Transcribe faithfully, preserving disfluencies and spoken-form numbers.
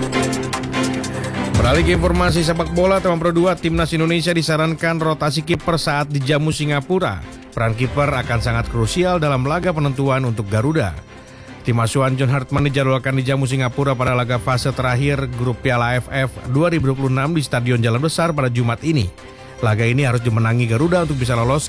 Beralih ke informasi sepak bola, Tema Pro dua, Timnas Indonesia disarankan rotasi kiper saat dijamu Singapura. Peran kiper akan sangat krusial dalam laga penentuan untuk Garuda. Tim asuhan John Hartman dijadwalkan dijamu Singapura pada laga fase terakhir grup Piala A F F dua ribu dua puluh enam di Stadion Jalan Besar pada Jumat ini. Laga ini harus dimenangi Garuda untuk bisa lolos